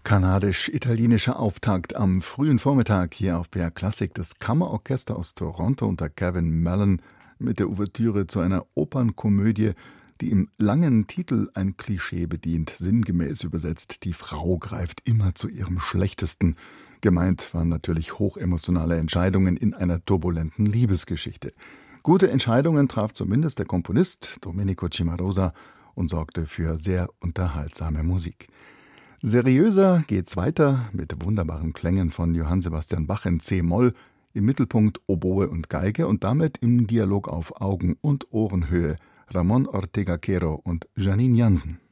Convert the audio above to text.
Kanadisch-italienischer Auftakt am frühen Vormittag hier auf BR Klassik. Das Kammerorchester aus Toronto unter Kevin Mallon mit der Ouvertüre zu einer Opernkomödie, die im langen Titel ein Klischee bedient, sinngemäß übersetzt: Die Frau greift immer zu ihrem Schlechtesten. Gemeint waren natürlich hochemotionale Entscheidungen in einer turbulenten Liebesgeschichte. Gute Entscheidungen traf zumindest der Komponist Domenico Cimarosa und sorgte für sehr unterhaltsame Musik. Seriöser geht's weiter mit wunderbaren Klängen von Johann Sebastian Bach in C-Moll, im Mittelpunkt Oboe und Geige und damit im Dialog auf Augen- und Ohrenhöhe Ramon Ortega Caro und Janine Jansen.